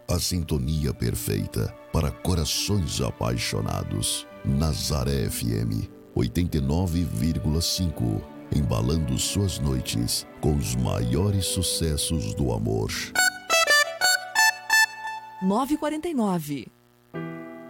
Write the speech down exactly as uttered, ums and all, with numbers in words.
A sintonia perfeita para corações apaixonados. Nazaré F M oitenta e nove vírgula cinco, embalando suas noites com os maiores sucessos do amor. nove e quarenta e nove.